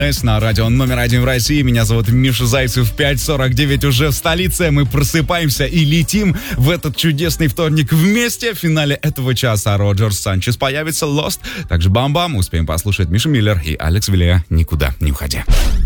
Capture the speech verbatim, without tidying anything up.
На радио номер один в России. Меня зовут Миша Зайцев. пять сорок девять уже в столице. Мы просыпаемся и летим в этот чудесный вторник вместе. В финале этого часа Роджер Санчес появится, Lost. Также Бам-Бам. Успеем послушать Миша Миллер и Алекс Вилея. Никуда не уходи.